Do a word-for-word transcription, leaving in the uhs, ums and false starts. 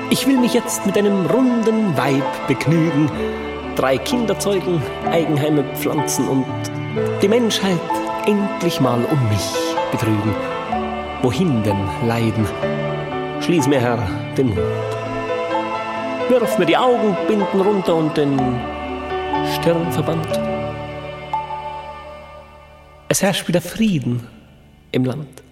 Ich will mich jetzt mit einem runden Weib begnügen, drei Kinder zeugen, Eigenheime pflanzen und die Menschheit endlich mal um mich betrügen. Wohin denn Leiden? Schließ mir, Herr, den Mund. Wirf mir die Augenbinden runter und den Stirnverband. Es herrscht wieder Frieden im Land.